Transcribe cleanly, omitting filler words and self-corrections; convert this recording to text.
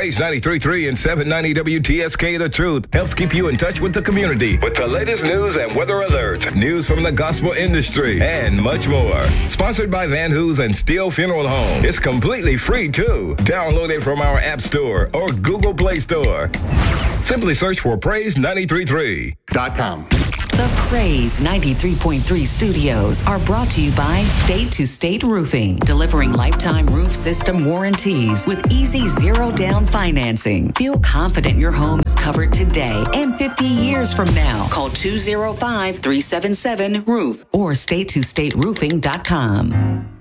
Praise 93.3 and 790 WTSK The Truth helps keep you in touch with the community with the latest news and weather alerts, news from the gospel industry, and much more. Sponsored by Van Hoos and Steele Funeral Home. It's completely free, too. Download it from our App Store or Google Play Store. Simply search for Praise933.com. The Praise 93.3 studios are brought to you by State to State Roofing, delivering lifetime roof system warranties with easy zero-down financing. Feel confident your home is covered today and 50 years from now. Call 205-377-ROOF or StatetoStateRoofing.com.